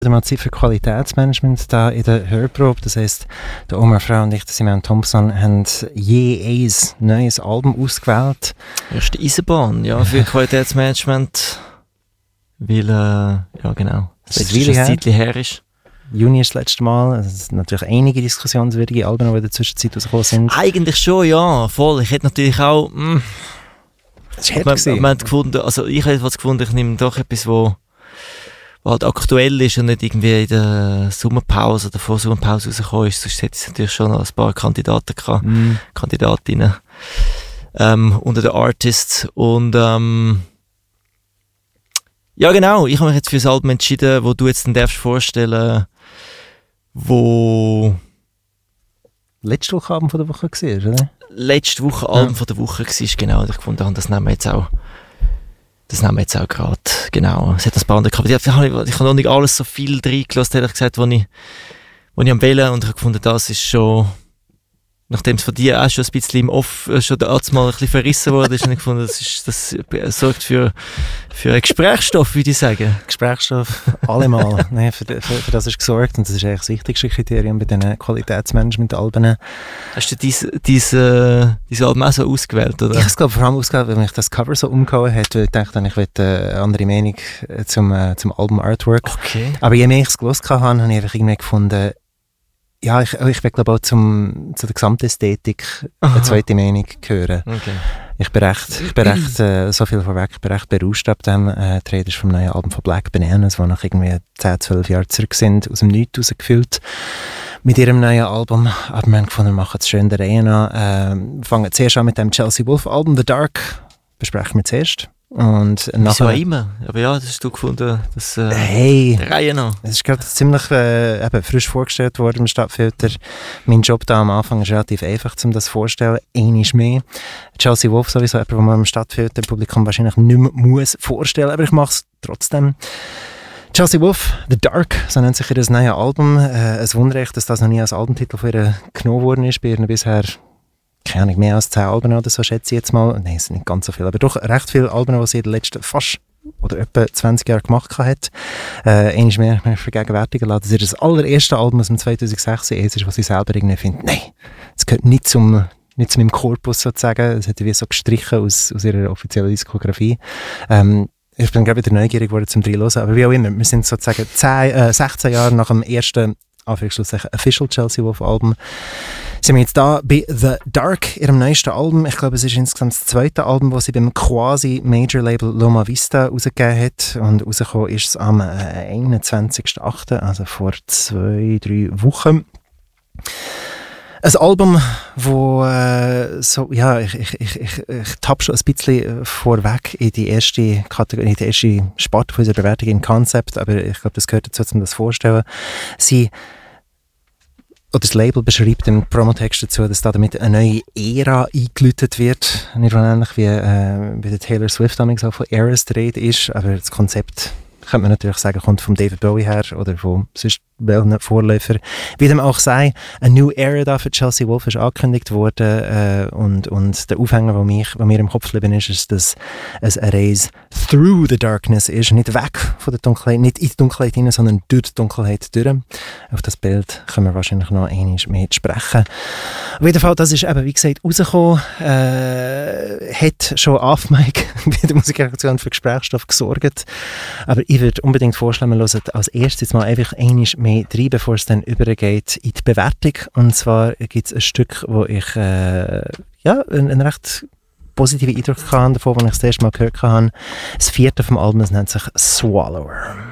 mal Zeit für Qualitätsmanagement da in der Hörprobe. Das heisst, der Omar Frau und ich, der Simon Thompson, haben je ein neues Album ausgewählt. Erste Eisenbahn, ja, für Qualitätsmanagement. Weil, ja genau, das ist ein Zeitchen her ist. Juni ist das letzte Mal. Es sind natürlich einige diskussionswürdige Alben, die in der Zwischenzeit rausgekommen sind. Eigentlich schon, ja, voll. Ich hätte natürlich auch... Das ist ich hätte was gefunden, ich nehme doch etwas, wo halt aktuell ist und nicht irgendwie in der Sommerpause oder vor Sommerpause rausgekommen ist. Sonst hätte es natürlich schon noch ein paar Kandidaten gehabt, Kandidatinnen unter den Artists. Und ja genau, ich habe mich jetzt für das Album entschieden, wo du jetzt dann darfst vorstellen, wo letzte Woche Album von der Woche war, oder? Letzte Woche Album von der Woche war, genau. Und ich fand, das nehmen wir jetzt auch gerade, genau. Es hat ein paar andere gehabt. Ich habe noch nicht alles so viel reingelassen, ehrlich gesagt, wo ich am Wählen, und ich habe gefunden, das ist schon, nachdem es von dir auch schon ein bisschen im Off schon mal ein bisschen verrissen wurde, ist, habe ich gefunden, das sorgt für einen Gesprächsstoff, würde ich sagen. Gesprächsstoff, allemal. Nein, für das ist gesorgt, und das ist eigentlich das wichtigste Kriterium bei diesen Qualitätsmanagement-Alben. Hast du diese Alben auch so ausgewählt, oder? Ich habe es, glaube ich, vor allem ausgewählt, weil mich das Cover so umgehauen hat, weil ich dachte, ich will eine andere Meinung zum Album-Artwork. Okay. Aber je mehr ich es gelesen habe, habe ich einfach irgendwie gefunden, ja, ich will, glaube ich, auch zu der Gesamtästhetik eine zweite Meinung hören. Okay. Ich bin recht so viel vorweg, ich bin recht berauscht ab dem Trailer vom neuen Album von Black Bananas, die nach irgendwie 10-12 Jahren zurück sind, aus dem Nichts rausgefüllt mit ihrem neuen Album. Aber wir haben gefunden, wir machen es schön der Reihe an. Fangen zuerst an mit dem Chelsea Wolfe Album, The Dark, besprechen wir zuerst. Und wieso immer? Aber ja, das hast du gefunden, das hey, der Reihe noch. Es ist gerade ziemlich frisch vorgestellt worden im Stadtfilter. Mein Job da am Anfang ist relativ einfach, um das vorzustellen. Einmal mehr. Chelsea Wolfe sowieso, jemand, den man im Stadtfilter-Publikum wahrscheinlich nicht mehr muss vorstellen, aber ich mache es trotzdem. Chelsea Wolfe, The Dark, so nennt sich ihr das neue Album. Es wundert, dass das noch nie als Albumtitel von ihr genommen worden ist. Bei ihr bisher, keine Ahnung, mehr als 10 Alben oder so, schätze ich jetzt mal. Nein, es sind nicht ganz so viele, aber doch recht viele Alben, die sie in den letzten fast oder etwa 20 Jahren gemacht hat. Einmal mehr vergegenwärtigen lassen, dass ihr das allererste Album aus dem 2006 ist, was sie selber irgendwie findet, nein, es gehört nicht zu meinem Korpus sozusagen. Es hat wie so gestrichen aus ihrer offiziellen Diskografie. Ich bin gerade wieder neugierig geworden zum Reinhören, aber wie auch immer, wir sind sozusagen 16 Jahre nach dem ersten Official Chelsea Wolfe Album. Sind wir jetzt da bei The Dark, ihrem neuesten Album. Ich glaube, es ist insgesamt das zweite Album, das sie beim quasi Major Label Loma Vista rausgegeben hat. Und rausgekommen ist es am 21.08., also vor 2-3 Wochen. Ein Album, wo ich tappe schon ein bisschen vorweg in die erste Kategorie, in die erste Sparte von unserer Bewertung in Concept, aber ich glaube, das gehört dazu, um das vorzustellen. Das Label beschreibt im Promotext dazu, dass damit eine neue Ära eingeläutet wird. Nicht ähnlich wie der Taylor Swift damals auch von Eras die Rede ist, aber das Konzept, könnte man natürlich sagen, kommt von David Bowie her oder von sonst welchen Vorläufer. Wie dem auch sei, eine New Era da für Chelsea Wolfe ist angekündigt worden und der Aufhänger, der mir im Kopf geblieben ist, dass es eine Reise through the darkness ist, nicht weg von der Dunkelheit, nicht in die Dunkelheit hinein, sondern durch die Dunkelheit durch. Auf das Bild können wir wahrscheinlich noch einmal mehr sprechen. Auf jeden Fall, das ist eben, wie gesagt, rausgekommen, hat schon auf Mike bei der Musikredaktion für Gesprächsstoff gesorgt, aber ich würde unbedingt vorschlagen, wir hören als erstes mal einfach einmal mehr rein, bevor es dann übergeht in die Bewertung. Und zwar gibt es ein Stück, wo ich einen recht positiven Eindruck hatte davon, als ich das erste Mal gehört habe. Das 4. vom Album, das nennt sich Swallower.